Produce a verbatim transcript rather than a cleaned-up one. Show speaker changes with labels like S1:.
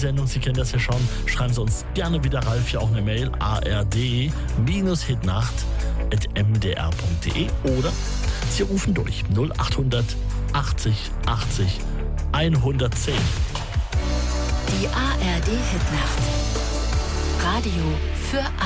S1: Sendung. Sie kennen das ja schon. Schreiben Sie uns gerne wieder, Ralf, hier auch eine Mail. a r d hitnacht at m d r punkt d e oder Sie rufen durch null acht achtzig achtzig hundertzehn.
S2: Die A R D Hitnacht. Radio für